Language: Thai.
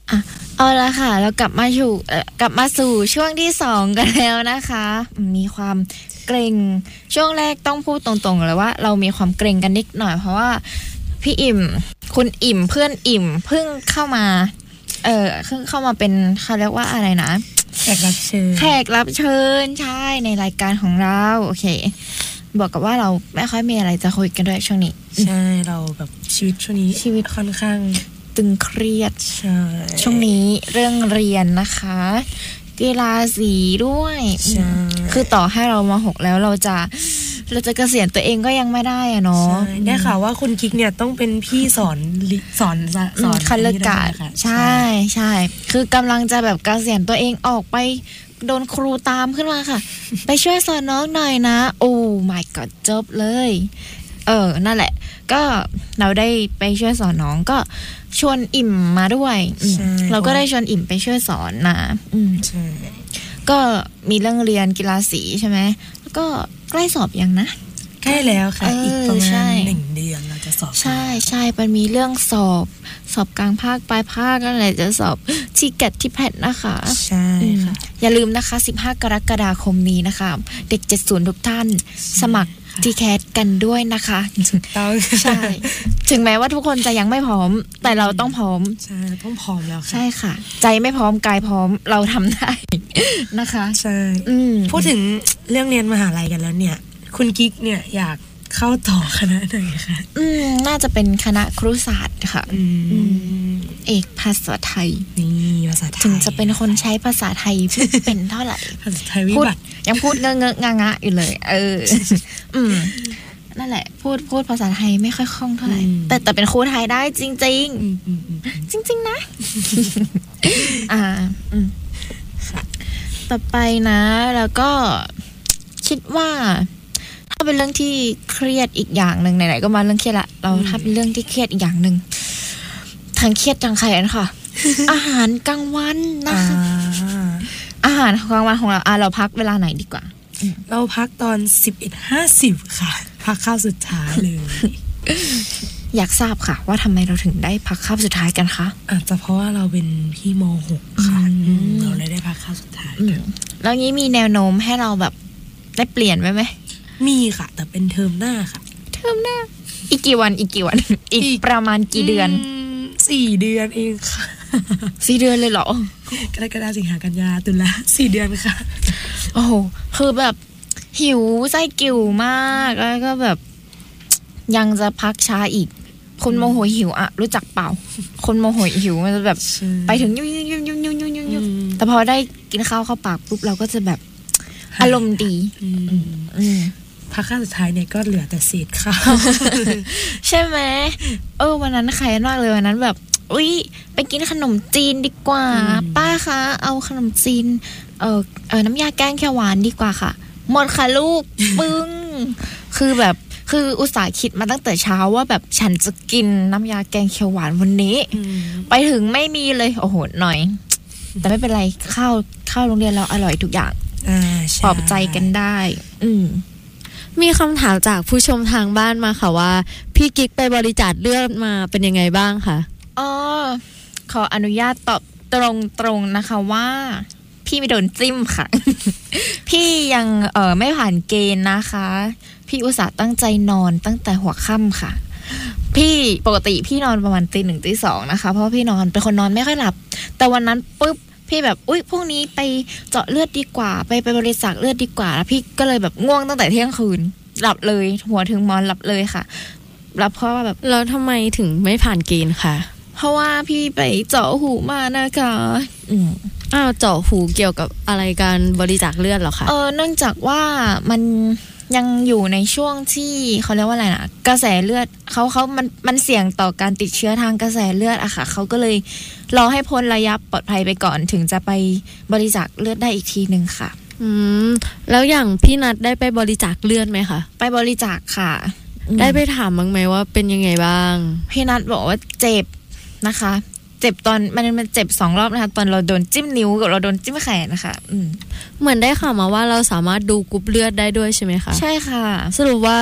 อ่ะเอาละค่ะเรากลับมาสู่ช่วงที่2กันแล้วนะคะมีความเกรงช่วงแรกต้องพูดตรงๆเลยว่าเรามีความเกรงกันนิดหน่อยเพราะว่าพี่อิ่มคุณอิ่มเพื่อนอิ่มเพิ่งเข้ามาเข้ามาเป็นเขาเรียกว่าอะไรนะแขกรับเชิญใช่ในรายการของเราโอเคบอกกับว่าเราไม่ค่อยมีอะไรจะคุยกันด้วยช่วงนี้ใช่เราแบบชีวิตช่วงนี้ชีวิตค่อนข้างตึงเครียดใช่ช่วงนี้เรื่องเรียนนะคะกีฬาสีด้วยคือต่อให้เรามา6แล้วเราจะเกษียณตัวเองก็ยังไม่ได้อะเนาะได้ข่าวว่าคุณกิ๊กเนี่ยต้องเป็นพี่สอนคันเลกาดใช่คือกำลังจะแบบเกษียณตัวเองออกไปโดนครูตามขึ้นมาค่ะไปช่วยสอนน้องหน่อยนะโอ้ my god จบเลยนั่นแหละก็เราได้ไปช่วยสอนน้องก็ชวนอิ่มมาด้วยเราก็ได้ชวนอิ่มไปช่วยสอนนะก็มีเรื่องเรียนกีฬาสีใช่ไหมแล้วก็ใกล้สอบยังนะใกล้แล้วค่ะอีกประมาณ1 เดือนเราจะสอบใช่มันมีเรื่องสอบกลางภาคปลายภาคนั่นแหละจะสอบทีแกทที่แพทนะคะใช่ค่ะอย่าลืมนะคะ15กรกฎาคมนี้นะคะเด็ก70ทุกท่านสมัครทีแคทกันด้วยนะคะใช่ถึงแม้ว่าทุกคนจะยังไม่พร้อมแต่เราต้องพร้อมใช่ต้องพร้อมแล้วค่ะใช่ค่ะใจไม่พร้อมกายพร้อมเราทำได้นะคะใช่พูดถึงเรื่องเรียนมหาลัยกันแล้วเนี่ยคุณกิ๊กเนี่ยอยากเข้าต่อคณะไหนคะน่าจะเป็นคณะครุศาสตร์ค่ะเอกภาษาไทยนี่ภาษาไทยถึงจะเป็นคนใช้ภาษาไทยเป็นเท่าไหร่ภาษาไทยวิบัติยังพูดเงอะงะอยู่เลยนั่นแหละพูดภาษาไทยไม่ค่อยคล่องเท่าไหร่แต่เป็นครูไทยได้จริงๆจริงๆนะต่อไปนะแล้วก็คิดว่าถ้าเป็นเรื่องที่เครียดอีกอย่างหนึ่งไหนๆก็มาเรื่องเครียดละเราถ้าเป็นเรื่องที่เครียดอีกอย่างหนึ่งทั้งเครียดทั้งขยันค่ะ อาหารกลางวันนะคะอาหารกลางวันของเราเราพักเวลาไหนดีกว่าเราพักตอน 11:50 ค่ะพักข้าวสุดท้ายเลยอยากทราบค่ะว่าทำไมเราถึงได้พักข้าวสุดท้ายกันคะอาจจะเพราะว่าเราเป็นพี่ม.6 ค่ะเราเลยได้พักข้าวสุดท้ายแล้วนี้มีแนวโน้มให้เราแบบได้เปลี่ยนไหมมีค่ะแต่เป็นเทอมหน้าค่ะเทอมหน้าอีกกี่วันอีกประมาณกี่เดือน 4 เดือนเองค่ะ 4 เดือนเลยเหรอกรกฎาคมสิงหากันยาตุลา4 เดือนค่ะโอ้โหคือแบบหิวไส้กิ่วมากแล้วก็แบบยังจะพักช้าอีกคนโมโหหิวอะรู้จักเปล่าคนโมโหหิวมันจะแบบไปถึงยุ่ยแต่พอได้กินข้าวเข้าปากปุ๊บเราก็จะแบบอารมณ์ดีพักข้าวสุดท้ายเนี่ยก็เหลือแต่เศษข้าวใช่ไหมวันนั้นใครมากเลยวันนั้นแบบไปกินขนมจีนดีกว่าป้าคะเอาขนมจีนน้ำยาแกงเขียวหวานดีกว่าค่ะหมดค่ะลูกปึ้งคืออุตส่าห์คิดมาตั้งแต่เช้าว่าแบบฉันจะกินน้ำยาแกงเขียวหวานวันนี้ไปถึงไม่มีเลยโอ้โหหน่อยแต่ไม่เป็นไรข้าวโรงเรียนเราอร่อยทุกอย่างปลอบใจกันได้มีคำถามจากผู้ชมทางบ้านมาค่ะว่าพี่กิ๊กไปบริจาคเลือดมาเป็นยังไงบ้างคะขออนุญาตตอบตรงๆนะคะว่าพี่ไม่โดนจิ้มค่ะ พี่ยังไม่ผ่านเกณฑ์นะคะพี่อุตส่าห์ตั้งใจนอนตั้งแต่หัวค่ำค่ะพี่ปกติพี่นอนประมาณตี 1 ตี 2นะคะเพราะพี่เป็นคนนอนไม่ค่อยหลับแต่วันนั้นปุ๊บพี่แบบพรุ่งนี้ไปเจาะเลือดดีกว่าไปบริจาคเลือดดีกว่าแล้วพี่ก็เลยแบบง่วงตั้งแต่เที่ยงคืนหลับเลยหัวถึงมอนหลับเลยค่ะแล้วเพราะว่าแบบแล้วทำไมถึงไม่ผ่านเกณฑ์ค่ะเพราะว่าพี่ไปเจาะหูมานะคะเจาะหูเกี่ยวกับอะไรการบริจาคเลือดเหรอคะเนื่องจากว่ามันยังอยู่ในช่วงที่เขาเรียกว่าอะไรนะกระแสเลือดมันเสี่ยงต่อการติดเชื้อทางกระแสเลือดอะค่ะเขาก็เลยรอให้พ้นระยะปลอดภัยไปก่อนถึงจะไปบริจาคเลือดได้อีกทีนึงค่ะแล้วอย่างพี่นัทได้ไปบริจาคเลือดไหมคะไปบริจาคค่ะได้ไปถามบ้างไหมว่าเป็นยังไงบ้างพี่นัทบอกว่าเจ็บนะคะเจ็บตอนมันเจ็บ2 รอบนะคะตอนเราโดนจิ้มนิ้วกับเราโดนจิ้มแขนนะคะเหมือนได้ข่าวมาว่าเราสามารถดูกรุ๊ปเลือดได้ด้วยใช่ไหมคะใช่ค่ะสรุปว่า